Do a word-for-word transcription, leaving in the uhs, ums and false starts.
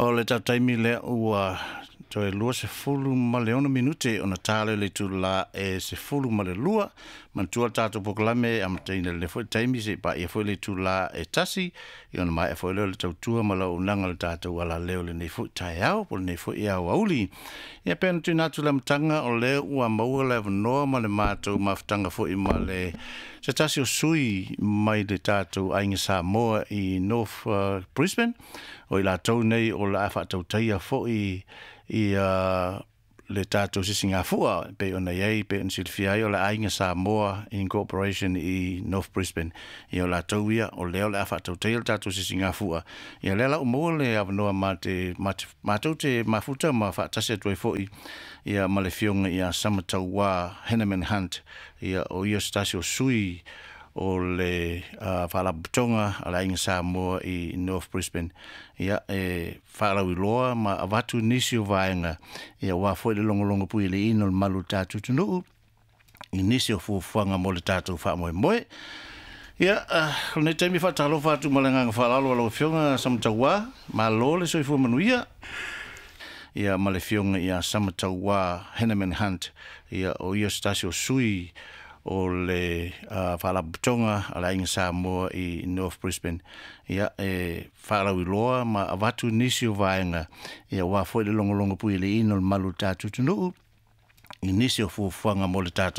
O le tau taimi le ua toe lua se fulu ma le ona minute ona tale le tu la e se fulu ma le lua man tua tato poklame am teina le foi taimi se pa e foi le tu la e tasi i ona mai e foi le tau tua ma la unanga le tato ala leo le nei foi tai au po le nei foi ia wauli ia pena tu natu le mtanga o le ua maua le vanoa ma le mato maftanga foi ma le se tasi o sui mai le tato ainga Samoa i North uh, Brisbane o i la tau nei o la afa tau taia fo i i uh, le tato si Singapura pe ona yei pe on silfia o la ainga Samoa Incorporation i North Brisbane i o la tau ia o leo le afa tau taia tato si Singapura i le la o mo le avanoa ma te ma tau te mafuta ma fa tase tu fo i ia ma le fionga ia samatau wa Henneman Hunt ia o ia stasio sui o le uh, whalabutonga a la inga Samoa i North Brisbane. Ia e whalau i loa ma avatu nisi o vaenga ia wafoi le longolongo pui le ino le malu tātu tunuu i nisi o fuafuanga mo le tātu wha moe moe. Ia, uh, nei taimi whatalo whatu malanganga whalalo alo fionga samataua ma lo le soifua manuia. Ia ma le fionga ia samataua Henneman Hunt ia o ia stasio sui o le uh, whalabutonga a la inga Samoa i North Brisbane. Ia e whalau i loa ma avatu nisi o vaenga ia wafoi le longolongo pui le ino le malu tātu tunuu i nisi o fuafuanga mo le tātu